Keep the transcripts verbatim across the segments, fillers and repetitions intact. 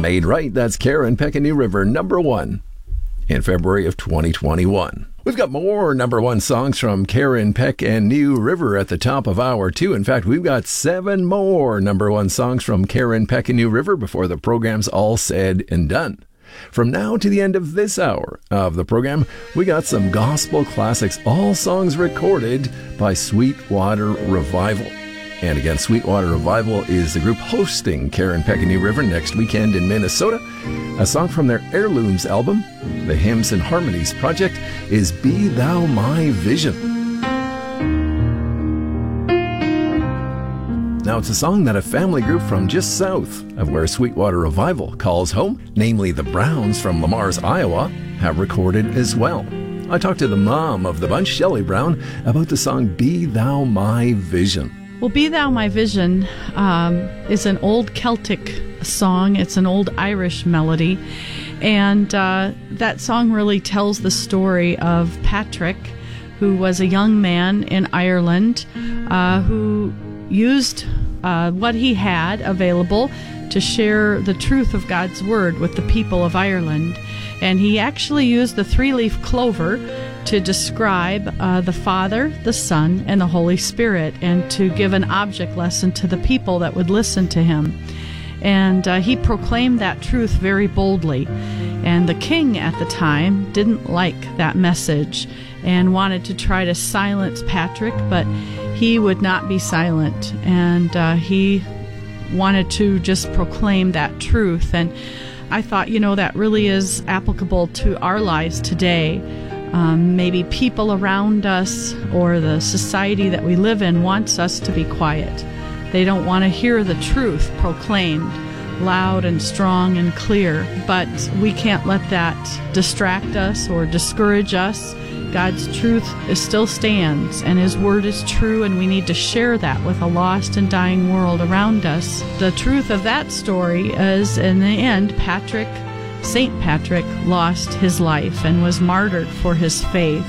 Made Right. That's Karen Peck and New River, number one in February of twenty twenty-one. We've got more number one songs from Karen Peck and New River at the top of hour two. In fact, we've got seven more number one songs from Karen Peck and New River before the program's all said and done. From now to the end of this hour of the program, we got some gospel classics, all songs recorded by Sweetwater Revival. And again, Sweetwater Revival is the group hosting Karen Peck and New River next weekend in Minnesota. A song from their Heirlooms album, the Hymns and Harmonies Project, is Be Thou My Vision. Now, it's a song that a family group from just south of where Sweetwater Revival calls home, namely the Browns from Lamar's, Iowa, have recorded as well. I talked to the mom of the bunch, Shelley Brown, about the song Be Thou My Vision. Well, Be Thou My Vision um, is an old Celtic song. It's an old Irish melody. And uh, that song really tells the story of Patrick, who was a young man in Ireland uh, who used uh, what he had available to share the truth of God's Word with the people of Ireland. And he actually used the three-leaf clover to describe uh, the Father, the Son, and the Holy Spirit, and to give an object lesson to the people that would listen to him. And uh, he proclaimed that truth very boldly. And the king at the time didn't like that message and wanted to try to silence Patrick, but he would not be silent. And uh, he wanted to just proclaim that truth. And I thought, you know, that really is applicable to our lives today. Um, maybe people around us or the society that we live in wants us to be quiet. They don't want to hear the truth proclaimed loud and strong and clear, but we can't let that distract us or discourage us. God's truth is still stands, and His Word is true, and we need to share that with a lost and dying world around us. The truth of that story is, in the end, Patrick Saint Patrick lost his life and was martyred for his faith.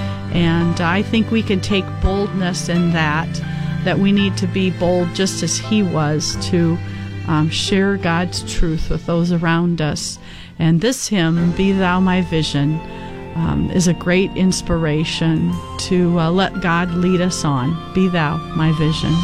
And I think we can take boldness in that, that we need to be bold just as he was to um, share God's truth with those around us. And this hymn, Be Thou My Vision, um, is a great inspiration to uh, let God lead us on. Be Thou My Vision.